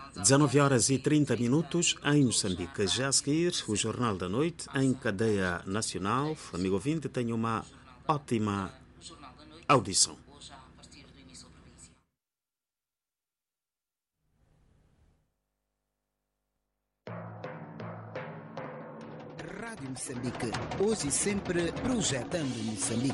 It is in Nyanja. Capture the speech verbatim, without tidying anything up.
dezenove horas e trinta minutos em Moçambique. Já a seguir, o Jornal da Noite em cadeia nacional. Amigo ouvinte, tenha uma ótima audição. Rádio Moçambique, hoje e sempre projetando Moçambique.